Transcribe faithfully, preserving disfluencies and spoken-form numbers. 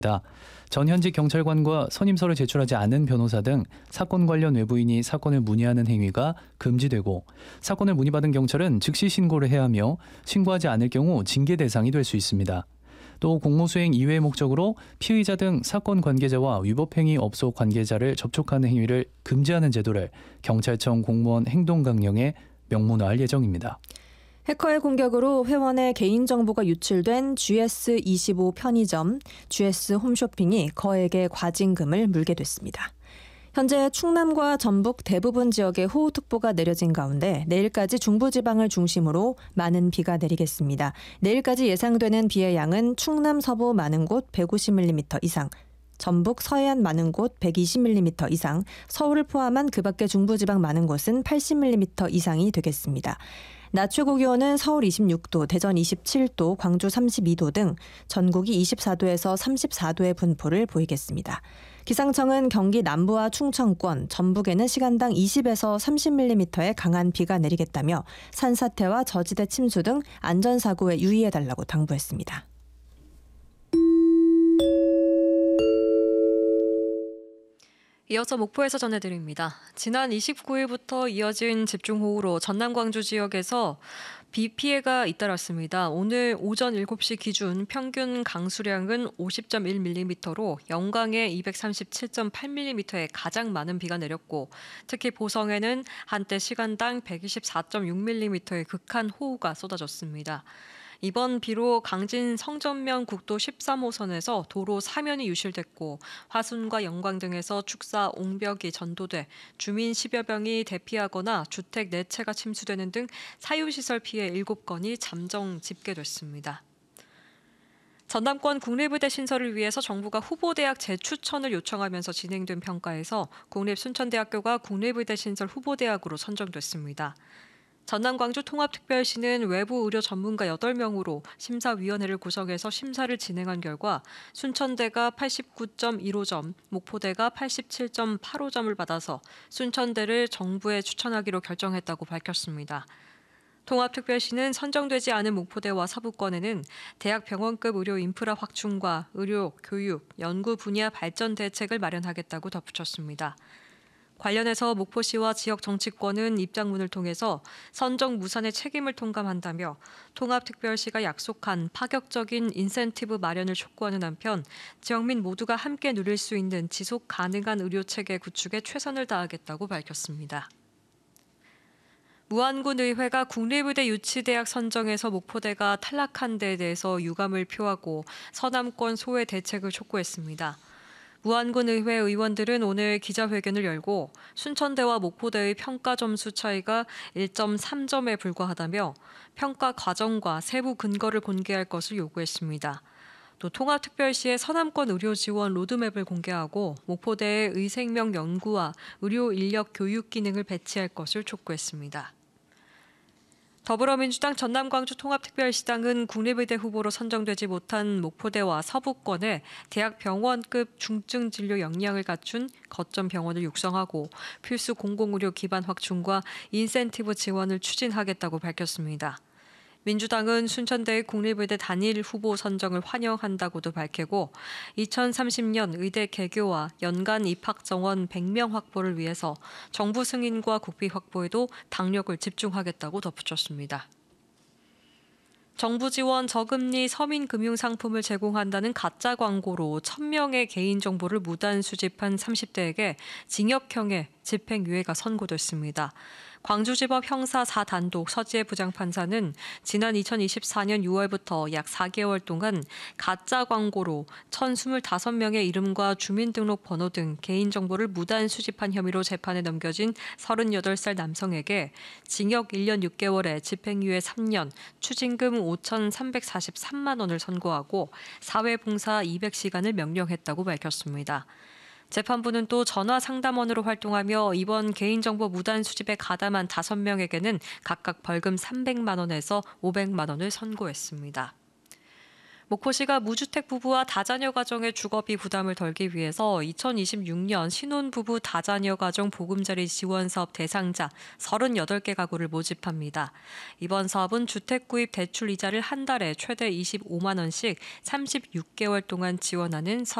전현직 경찰관과 선임서를 제출하지 않은 변호사 등 사건 관련 외부인이 사건을 문의하는 행위가 금지되고, 사건을 문의받은 경찰은 즉시 신고를 해야 하며 신고하지 않을 경우 징계 대상이 될 수 있습니다. 또 공무수행 이외의 목적으로 피의자 등 사건 관계자와 위법행위 업소 관계자를 접촉하는 행위를 금지하는 제도를 경찰청 공무원 행동강령에 명문화할 예정입니다. 해커의 공격으로 회원의 개인정보가 유출된 지에스 이십오 편의점, 지에스 홈쇼핑이 거액의 과징금을 물게 됐습니다. 현재 충남과 전북 대부분 지역에 호우특보가 내려진 가운데 내일까지 중부지방을 중심으로 많은 비가 내리겠습니다. 내일까지 예상되는 비의 양은 충남 서부 많은 곳 백오십 밀리미터 이상, 전북 서해안 많은 곳 백이십 밀리미터 이상, 서울을 포함한 그 밖의 중부지방 많은 곳은 팔십 밀리미터 이상이 되겠습니다. 낮 최고 기온은 서울 이십육 도, 대전 이십칠 도, 광주 삼십이 도 등 전국이 이십사 도에서 삼십사 도의 분포를 보이겠습니다. 기상청은 경기 남부와 충청권, 전북에는 시간당 이십에서 삼십 밀리미터의 강한 비가 내리겠다며 산사태와 저지대 침수 등 안전사고에 유의해달라고 당부했습니다. 이어서 목포에서 전해드립니다. 지난 이십구 일부터 이어진 집중호우로 전남 광주 지역에서 비 피해가 잇따랐습니다. 오늘 오전 일곱 시 기준 평균 강수량은 오십 점 일 밀리미터로 영광에 이백삼십칠 점 팔 밀리미터의 가장 많은 비가 내렸고, 특히 보성에는 한때 시간당 백이십사 점 육 밀리미터의 극한 호우가 쏟아졌습니다. 이번 비로 강진 성전면 국도 십삼 호선에서 도로 사면이 유실됐고, 화순과 영광 등에서 축사 옹벽이 전도돼 주민 십여 명이 대피하거나 주택 네 채가 침수되는 등 사유시설 피해 일곱 건이 잠정 집계됐습니다. 전남권 국립의대 신설을 위해서 정부가 후보대학 재추천을 요청하면서 진행된 평가에서 국립순천대학교가 국립의대 신설 후보대학으로 선정됐습니다. 전남 광주 통합특별시는 외부 의료 전문가 여덟 명으로 심사위원회를 구성해서 심사를 진행한 결과 순천대가 팔십구 점 일오 점, 목포대가 팔십칠 점 팔오 점을 받아서 순천대를 정부에 추천하기로 결정했다고 밝혔습니다. 통합특별시는 선정되지 않은 목포대와 서부권에는 대학 병원급 의료 인프라 확충과 의료, 교육, 연구 분야 발전 대책을 마련하겠다고 덧붙였습니다. 관련해서 목포시와 지역 정치권은 입장문을 통해서 선정 무산의 책임을 통감한다며 통합특별시가 약속한 파격적인 인센티브 마련을 촉구하는 한편 지역민 모두가 함께 누릴 수 있는 지속 가능한 의료체계 구축에 최선을 다하겠다고 밝혔습니다. 무안군 의회가 국립의대 유치대학 선정에서 목포대가 탈락한 데에 대해서 유감을 표하고 서남권 소외 대책을 촉구했습니다. 무안군 의회 의원들은 오늘 기자회견을 열고 순천대와 목포대의 평가 점수 차이가 일 점 삼 점에 불과하다며 평가 과정과 세부 근거를 공개할 것을 요구했습니다. 또 통합특별시의 서남권 의료 지원 로드맵을 공개하고 목포대의 의생명 연구와 의료 인력 교육 기능을 배치할 것을 촉구했습니다. 더불어민주당 전남광주 통합특별시당은 국립의대 후보로 선정되지 못한 목포대와 서부권에 대학 병원급 중증 진료 역량을 갖춘 거점 병원을 육성하고 필수 공공의료 기반 확충과 인센티브 지원을 추진하겠다고 밝혔습니다. 민주당은 순천대의 국립의대 단일 후보 선정을 환영한다고도 밝히고 이천삼십 년 의대 개교와 연간 입학 정원 백 명 확보를 위해서 정부 승인과 국비 확보에도 당력을 집중하겠다고 덧붙였습니다. 정부 지원 저금리 서민금융상품을 제공한다는 가짜 광고로 천 명의 개인정보를 무단 수집한 삼십 대에게 징역형의 집행유예가 선고됐습니다. 광주지법 형사 사 단독 서지혜 부장판사는 지난 이천이십사 년 유월부터 약 사 개월 동안 가짜 광고로 천이십오 명의 이름과 주민등록번호 등 개인정보를 무단 수집한 혐의로 재판에 넘겨진 서른여덟 살 남성에게 징역 일 년 육 개월에 집행유예 삼 년, 추징금 오천삼백사십삼만 원을 선고하고 사회봉사 이백 시간을 명령했다고 밝혔습니다. 재판부는 또 전화상담원으로 활동하며 이번 개인정보 무단 수집에 가담한 다섯 명에게는 각각 벌금 삼백만 원에서 오백만 원을 선고했습니다. 목포시가 무주택 부부와 다자녀 가정의 주거비 부담을 덜기 위해서 이천이십육 년 신혼부부 다자녀 가정 보금자리 지원 사업 대상자 서른여덟 개 가구를 모집합니다. 이번 사업은 주택 구입 대출 이자를 한 달에 최대 이십오만 원씩 삼십육 개월 동안 지원하는